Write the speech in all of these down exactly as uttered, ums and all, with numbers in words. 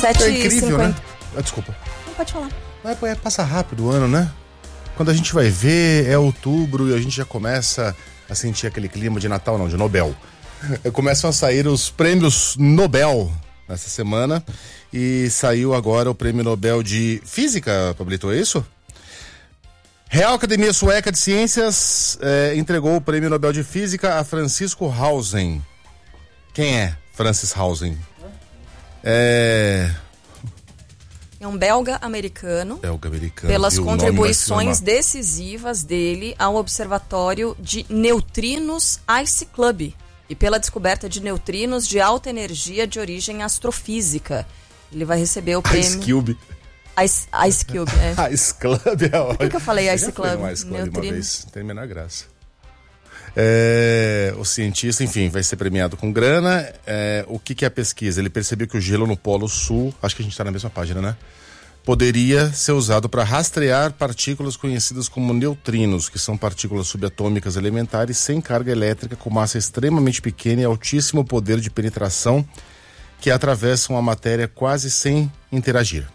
sete e incrível, cinquenta. né? Ah, desculpa. Não, pode falar. É, é, passa rápido o ano, né? Quando a gente vai ver, é outubro e a gente já começa a sentir aquele clima de Natal, não, de Nobel. Começam a sair os prêmios Nobel nessa semana e saiu agora o prêmio Nobel de Física, Pablito, é isso? Real Academia Sueca de Ciências eh, entregou o prêmio Nobel de Física a Francisco Hausen. Quem é Francis Hausen? É... É um belga-americano. Belga-americano. Pelas viu? contribuições decisivas dele ao Observatório de Neutrinos Ice Club e pela descoberta de neutrinos de alta energia de origem astrofísica. Ele vai receber o prêmio... Ice Cube. Ice, Ice Cube, é. Ice Club é ótimo. Por que eu falei Ice Eu Club? Um Ice Club Neutrino. uma vez, não tem a menor graça. É, o cientista, enfim, vai ser premiado com grana. É, o que, que é a pesquisa? Ele percebeu que o gelo no Polo Sul, acho que a gente está na mesma página, né? Poderia ser usado para rastrear partículas conhecidas como neutrinos, que são partículas subatômicas elementares sem carga elétrica, com massa extremamente pequena e altíssimo poder de penetração, que atravessam a matéria quase sem interagir.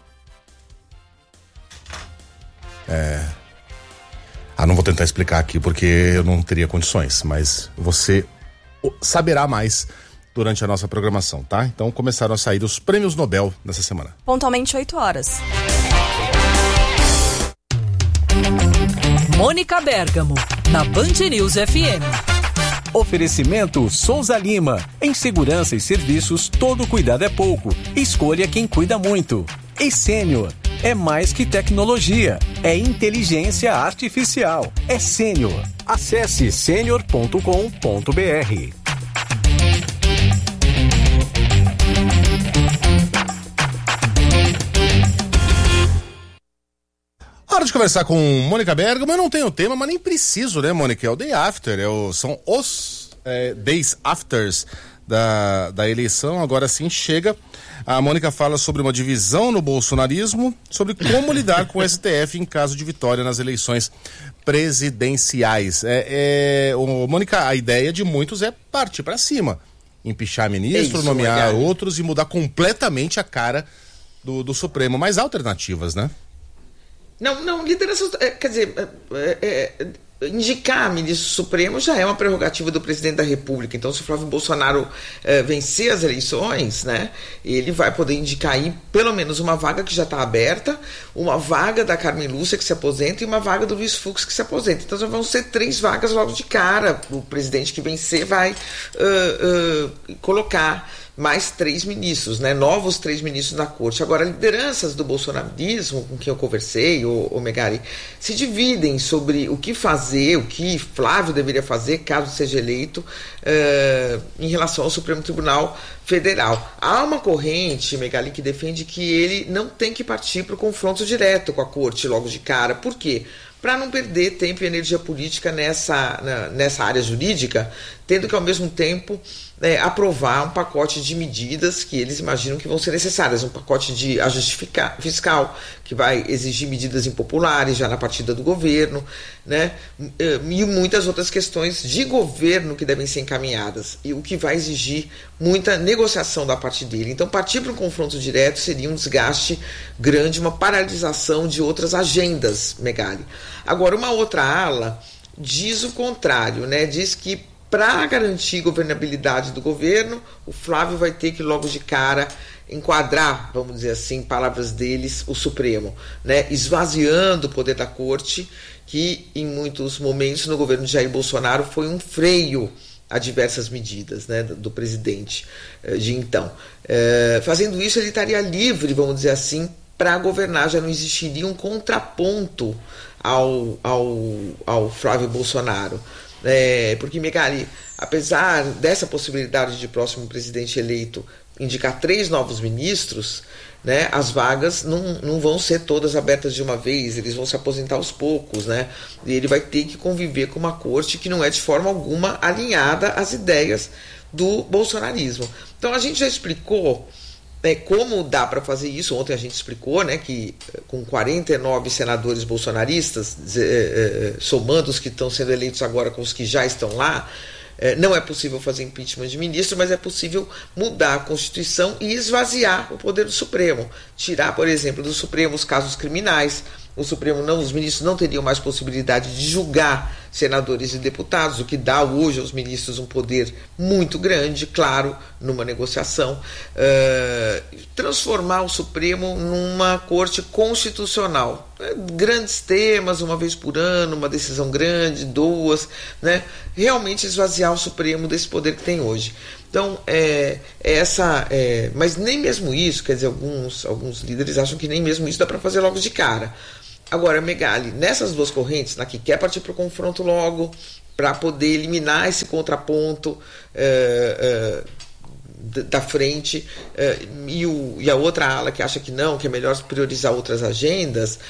É... Ah, não vou tentar explicar aqui porque eu não teria condições, mas você saberá mais durante a nossa programação, tá? Então começaram a sair os prêmios Nobel nessa semana. Pontualmente oito horas. Mônica Bergamo, na Band News F M. Oferecimento Souza Lima. Em segurança e serviços, todo cuidado é pouco. Escolha quem cuida muito. E Sênior. É mais que tecnologia, é inteligência artificial. É Sênior. Acesse sênior ponto com ponto b r. Hora de conversar com Mônica Bergamo. Eu não tenho tema, mas nem preciso, né, Mônica? É o Day After, é o, são os é, Days Afters da, da eleição. Agora sim chega. A Mônica fala sobre uma divisão no bolsonarismo, sobre como lidar com o S T F em caso de vitória nas eleições presidenciais. É, é, o, Mônica, a ideia de muitos é partir para cima, empichar ministro, Isso, nomear é outros e mudar completamente a cara do, do Supremo. Mais alternativas, né? Não, não, liderança, é, quer dizer, é, é, indicar ministro supremo já é uma prerrogativa do presidente da República. Então, se o Flávio Bolsonaro é, vencer as eleições, né, ele vai poder indicar aí pelo menos uma vaga que já está aberta, uma vaga da Carmen Lúcia que se aposenta e uma vaga do Luiz Fux que se aposenta. Então, já vão ser três vagas logo de cara. O presidente que vencer vai uh, uh, colocar mais três ministros, né? Novos três ministros na corte. Agora, lideranças do bolsonarismo, com quem eu conversei, o, o Megari, se dividem sobre o que fazer, o que Flávio deveria fazer, caso seja eleito, uh, em relação ao Supremo Tribunal Federal. Há uma corrente, Megali, que defende que ele não tem que partir para o confronto direto com a corte logo de cara. Por quê? Para não perder tempo e energia política nessa, na, nessa área jurídica, tendo que, ao mesmo tempo, é, aprovar um pacote de medidas que eles imaginam que vão ser necessárias, um pacote de ajuste fiscal, que vai exigir medidas impopulares já na partida do governo, né, e muitas outras questões de governo que devem ser encaminhadas, e o que vai exigir muita negociação da parte dele. Então, partir para um confronto direto seria um desgaste grande, uma paralisação de outras agendas, Megali. Agora, uma outra ala diz o contrário, né, diz que para garantir governabilidade do governo, o Flávio vai ter que logo de cara enquadrar, vamos dizer assim, palavras deles, o Supremo, né? Esvaziando o poder da corte, que em muitos momentos no governo de Jair Bolsonaro foi um freio a diversas medidas, né, do, do presidente de então. É, fazendo isso, ele estaria livre, vamos dizer assim, para governar, já não existiria um contraponto ao, ao, ao Flávio Bolsonaro. É, porque, Megali, apesar dessa possibilidade de próximo presidente eleito indicar três novos ministros, né, as vagas não, não vão ser todas abertas de uma vez, eles vão se aposentar aos poucos, né, e ele vai ter que conviver com uma corte que não é de forma alguma alinhada às ideias do bolsonarismo. Então a gente já explicou É, como dá para fazer isso. Ontem a gente explicou, né, que com quarenta e nove senadores bolsonaristas, é, é, somando os que estão sendo eleitos agora com os que já estão lá, É, não é possível fazer impeachment de ministro, mas é possível mudar a Constituição e esvaziar o poder do Supremo. Tirar, por exemplo, do Supremo os casos criminais. O Supremo não, os ministros não teriam mais possibilidade de julgar senadores e deputados, o que dá hoje aos ministros um poder muito grande, claro, numa negociação. Uh, transformar o Supremo numa corte constitucional. Grandes temas, uma vez por ano, uma decisão grande, duas, né? Realmente esvaziar o Supremo desse poder que tem hoje. Então, é, é essa. É, mas nem mesmo isso, quer dizer, alguns, alguns líderes acham que nem mesmo isso dá para fazer logo de cara. Agora, Megali, nessas duas correntes, na que quer partir para o confronto logo, para poder eliminar esse contraponto é, é, da frente, é, e, o, e a outra ala que acha que não, que é melhor priorizar outras agendas,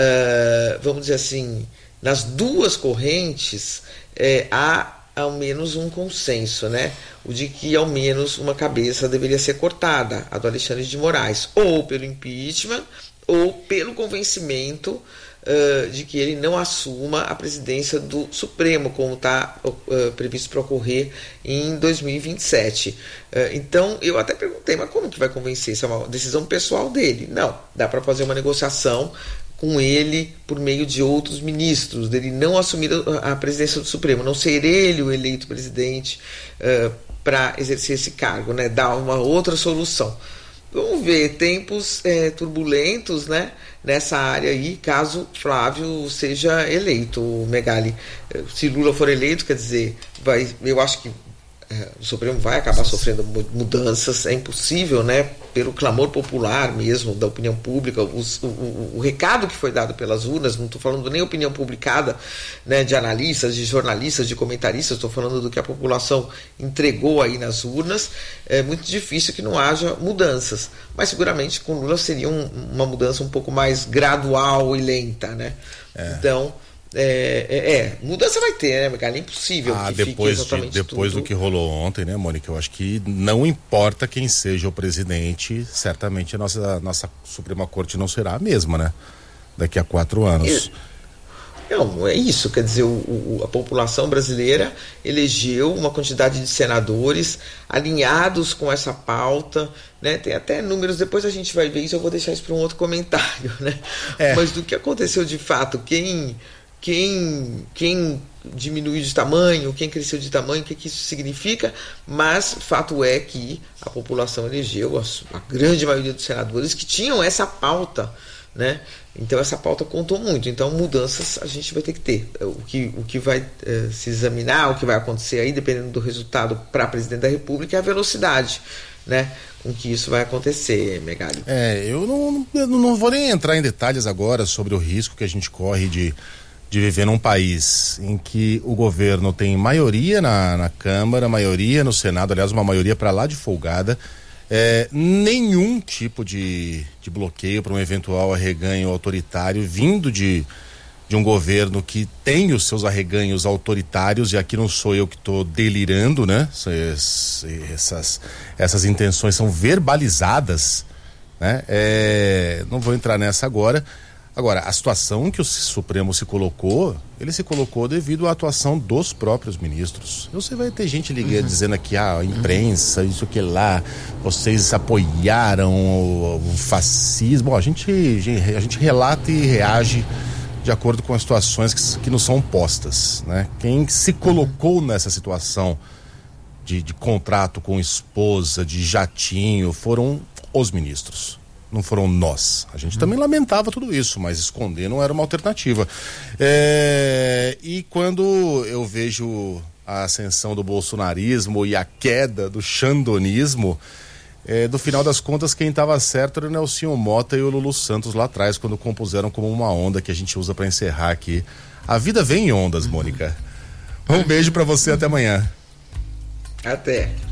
é, vamos dizer assim, nas duas correntes é, há ao menos um consenso, né? O de que ao menos uma cabeça deveria ser cortada, a do Alexandre de Moraes, ou pelo impeachment, ou pelo convencimento uh, de que ele não assuma a presidência do Supremo, como está uh, previsto para ocorrer em dois mil e vinte e sete. Uh, então, eu até perguntei, mas como que vai convencer? Isso é uma decisão pessoal dele? Não, dá para fazer uma negociação com ele por meio de outros ministros, dele não assumir a presidência do Supremo, não ser ele o eleito presidente uh, para exercer esse cargo, né? Dar uma outra solução. Vamos ver, tempos é, turbulentos, né, nessa área aí, caso Flávio seja eleito, Megali. Se Lula for eleito, quer dizer, vai, eu acho que é, o Supremo vai acabar sofrendo mudanças, é impossível, né, pelo clamor popular mesmo, da opinião pública, os, o, o, o recado que foi dado pelas urnas, não estou falando nem opinião publicada, né, de analistas, de jornalistas, de comentaristas, estou falando do que a população entregou aí nas urnas. É muito difícil que não haja mudanças, mas seguramente com Lula seria um, uma mudança um pouco mais gradual e lenta, né? É. Então, É, é, é, mudança vai ter, né, Megali? É impossível ah, que depois fique exatamente de, Depois tudo. do que rolou ontem, né, Mônica? Eu acho que não importa quem seja o presidente, certamente a nossa, nossa Suprema Corte não será a mesma, né? Daqui a quatro anos. É, não, é isso, quer dizer, o, o, a população brasileira elegeu uma quantidade de senadores alinhados com essa pauta, né? Tem até números, depois a gente vai ver isso, eu vou deixar isso para um outro comentário, né? É. Mas do que aconteceu de fato, quem... Quem, quem diminuiu de tamanho, quem cresceu de tamanho, o que, que isso significa, mas fato é que a população elegeu a, a grande maioria dos senadores que tinham essa pauta, né? Então essa pauta contou muito, então mudanças a gente vai ter que ter. O que, o que vai eh, se examinar, o que vai acontecer aí, dependendo do resultado para presidente da República, é a velocidade, né, com que isso vai acontecer, Megali. É, eu não, eu não vou nem entrar em detalhes agora sobre o risco que a gente corre de de viver num país em que o governo tem maioria na, na Câmara, maioria no Senado, aliás, uma maioria para lá de folgada, é, nenhum tipo de, de bloqueio para um eventual arreganho autoritário vindo de, de um governo que tem os seus arreganhos autoritários, e aqui não sou eu que estou delirando, né? Essas, essas intenções são verbalizadas, né? É, não vou entrar nessa agora. Agora, a situação que o Supremo se colocou, ele se colocou devido à atuação dos próprios ministros. Você vai ter gente ligando, uhum. dizendo aqui, ah, a imprensa, isso que lá, vocês apoiaram o, o fascismo. Bom, a gente, a gente relata e reage de acordo com as situações que, que nos são postas, né? Quem se colocou nessa situação de, de contrato com esposa, de jatinho, foram os ministros. Não foram nós. A gente hum. também lamentava tudo isso, mas esconder não era uma alternativa. É... E quando eu vejo a ascensão do bolsonarismo e a queda do xandonismo, é, do final das contas, quem estava certo era o Nelsinho Mota e o Lulu Santos lá atrás, quando compuseram como uma onda que a gente usa para encerrar aqui. A vida vem em ondas, Mônica. Um beijo para você, até amanhã. Até.